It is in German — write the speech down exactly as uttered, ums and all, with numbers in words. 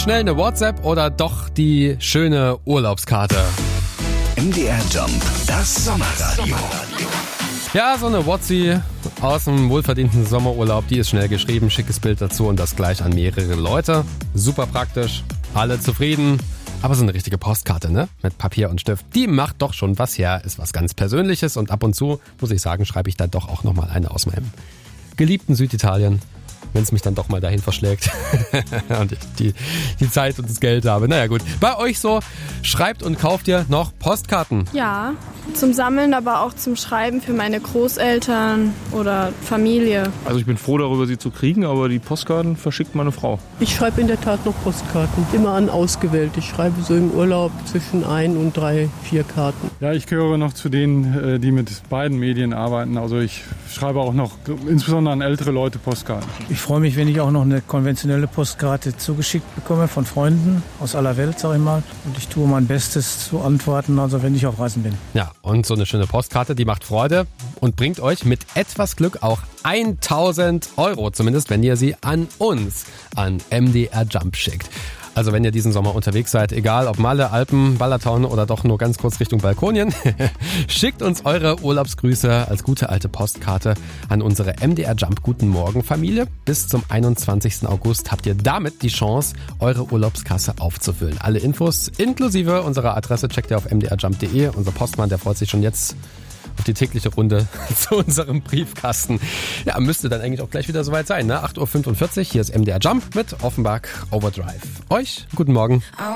schnell eine WhatsApp oder doch die schöne Urlaubskarte? M D R Jump, das Sommerradio. Ja, so eine Whatsi aus dem wohlverdienten Sommerurlaub, die ist schnell geschrieben, schickes Bild dazu und das gleich an mehrere Leute. Super praktisch, alle zufrieden. Aber so eine richtige Postkarte, ne? Mit Papier und Stift, die macht doch schon was her, ist was ganz Persönliches und ab und zu, muss ich sagen, schreibe ich da doch auch nochmal eine aus meinem geliebten Süditalien, wenn es mich dann doch mal dahin verschlägt und ich die, die Zeit und das Geld habe. Naja gut, bei euch so, schreibt und kauft ihr noch Postkarten? Ja, zum Sammeln, aber auch zum Schreiben für meine Großeltern oder Familie. Also ich bin froh darüber, sie zu kriegen, aber die Postkarten verschickt meine Frau. Ich schreibe in der Tat noch Postkarten, immer an ausgewählt. Ich schreibe so im Urlaub zwischen ein und drei, vier Karten. Ja, ich gehöre noch zu denen, die mit beiden Medien arbeiten. Also ich schreibe auch noch insbesondere an ältere Leute Postkarten. Ich freue mich, wenn ich auch noch eine konventionelle Postkarte zugeschickt bekomme von Freunden aus aller Welt, sag ich mal. Und ich tue mein Bestes zu antworten, also wenn ich auf Reisen bin. Ja, und so eine schöne Postkarte, die macht Freude und bringt euch mit etwas Glück auch tausend Euro, zumindest wenn ihr sie an uns, an M D R Jump schickt. Also wenn ihr diesen Sommer unterwegs seid, egal ob Malle, Alpen, Ballertaun oder doch nur ganz kurz Richtung Balkonien, schickt uns eure Urlaubsgrüße als gute alte Postkarte an unsere M D R Jump Guten Morgen Familie. Bis zum einundzwanzigsten August habt ihr damit die Chance, eure Urlaubskasse aufzufüllen. Alle Infos inklusive unserer Adresse checkt ihr auf m d r jump punkt d e. Unser Postmann, der freut sich schon jetzt auf die tägliche Runde zu unserem Briefkasten. Ja, müsste dann eigentlich auch gleich wieder soweit sein, ne? acht Uhr fünfundvierzig, hier ist M D R Jump mit Offenbach Overdrive. Euch guten Morgen.